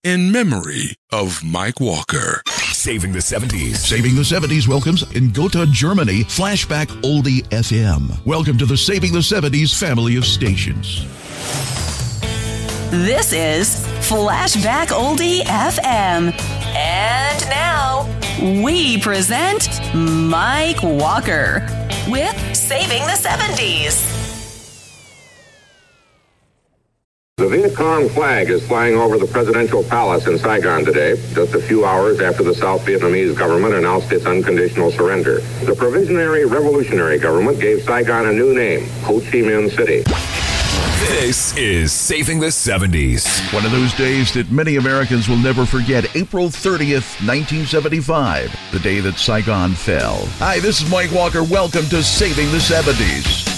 in memory of Mike Walker. Saving the 70s. Saving the 70s welcomes in Gotha, Germany, Flashback Oldie FM. Welcome to the Saving the 70s family of stations. This is Flashback Oldie FM. And now, we present Mike Walker with Saving the 70s. The Viet Cong flag is flying over the presidential palace in Saigon today, just a few hours after the South Vietnamese government announced its unconditional surrender. The Provisionary Revolutionary Government gave Saigon a new name, Ho Chi Minh City. This is Saving the 70s. One of those days that many Americans will never forget, April 30th, 1975, the day that Saigon fell. Hi, this is Mike Walker. Welcome to Saving the 70s.